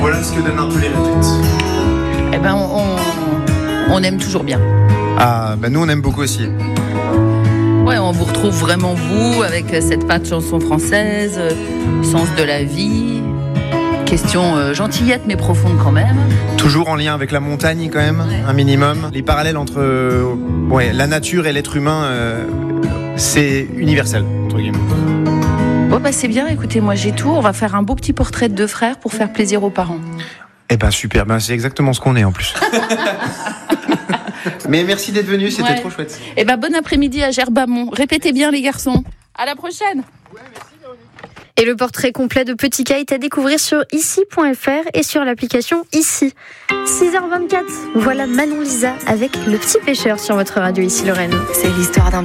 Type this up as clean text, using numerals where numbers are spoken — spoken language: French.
Voilà ce que donnent un peu les répètes. Eh ben, on aime toujours bien. Ah, nous on aime beaucoup aussi. Ouais, on vous retrouve vraiment vous, avec cette patte chanson française, sens de la vie, question gentillette mais profonde quand même. Toujours en lien avec la montagne quand même, un minimum. Les parallèles entre la nature et l'être humain, c'est universel, entre guillemets. Bon c'est bien, écoutez, moi j'ai tout. On va faire un beau petit portrait de 2 frères pour faire plaisir aux parents. Eh ben super, c'est exactement ce qu'on est en plus. Mais merci d'être venu, c'était trop chouette. Eh ben bon après-midi à Gerbamont. Répétez bien les garçons. À la prochaine. Et le portrait complet de Petit K est à découvrir sur ici.fr et sur l'application Ici. 6h24, voilà Manon Lisa avec Le Petit Pêcheur sur votre radio Ici Lorraine. C'est l'histoire d'un